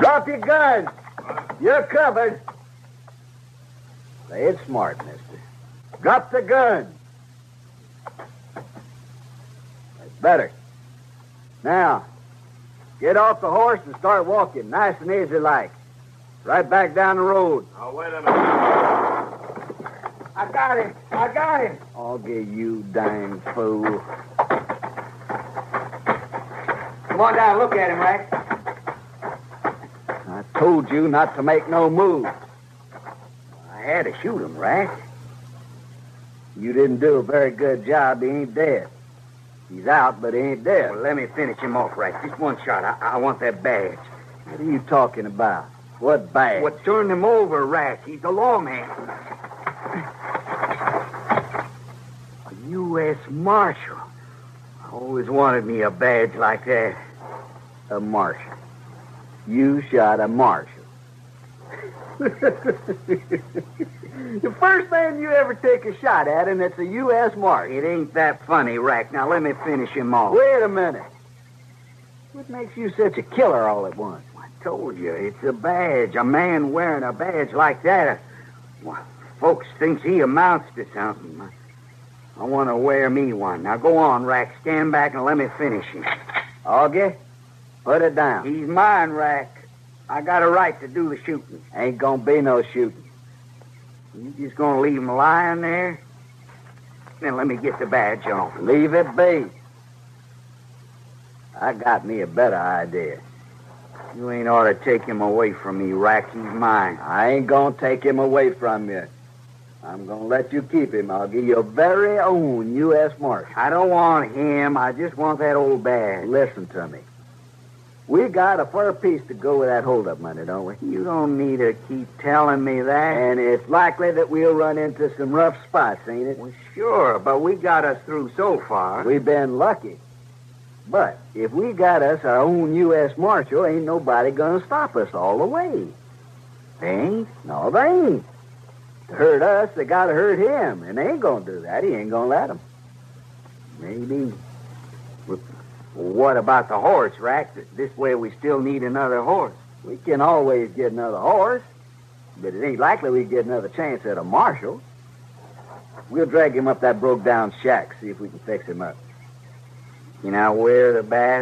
Drop your gun. You're covered. Say it smart, mister. Drop the gun. That's better. Now, get off the horse and start walking, nice and easy like. Right back down the road. Oh, wait a minute. I got him. I'll get you, dang fool. Come on down, look at him, Rack. I told you not to make no move. I had to shoot him, Rack. You didn't do a very good job. He ain't dead. He's out, but he ain't dead. Well, let me finish him off, Rack. Just one shot. I want that badge. What are you talking about? What badge? What turned him over, Rack? He's the lawman. A U.S. Marshal. I always wanted me a badge like that. A marshal. You shot a marshal. The first man you ever take a shot at, and it's a U.S. marshal. It ain't that funny, Rack. Now, let me finish him off. Wait a minute. What makes you such a killer all at once? I told you, it's a badge. A man wearing a badge like that. Well, folks thinks he amounts to something. I want to wear me one. Now, go on, Rack. Stand back and let me finish him. Augie, put it down. He's mine, Rack. I got a right to do the shooting. Ain't gonna be no shooting. You just gonna leave him lying there? Then let me get the badge off. Leave it be. I got me a better idea. You ain't ought to take him away from me, Rack. He's mine. I ain't gonna take him away from you. I'm gonna let you keep him. I'll give you your very own U.S. Marshal. I don't want him. I just want that old badge. Listen to me. We got a fair piece to go with that holdup money, don't we? You don't need to keep telling me that. And it's likely that we'll run into some rough spots, ain't it? Well, sure, but we got us through so far. We've been lucky. But if we got us our own U.S. Marshal, ain't nobody gonna stop us all the way. They ain't? No, they ain't. To hurt us, they gotta hurt him. And they ain't gonna do that. He ain't gonna let them. Maybe. What about the horse, Rack? This way we still need another horse. We can always get another horse, but it ain't likely we get another chance at a marshal. We'll drag him up that broke-down shack, see if we can fix him up. Can I wear the badge?